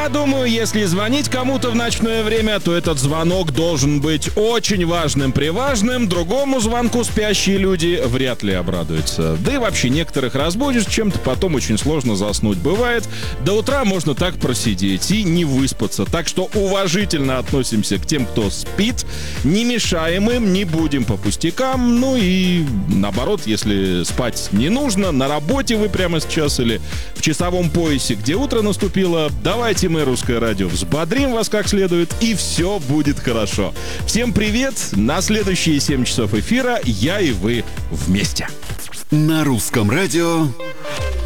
Я думаю, если звонить кому-то в ночное время, то этот звонок должен быть очень важным, приважным. Другому звонку спящие люди вряд ли обрадуются. Да и вообще некоторых разбудишь чем-то, потом очень сложно заснуть бывает. До утра можно так просидеть и не выспаться. Так что уважительно относимся к тем, кто спит, не мешаем им, не будем по пустякам. Ну и наоборот, если спать не нужно, на работе вы прямо сейчас или в часовом поясе, где утро наступило, давайте мы, Русское радио, взбодрим вас как следует, и все будет хорошо. Всем привет! На следующие 7 часов эфира я и вы вместе. На Русском радио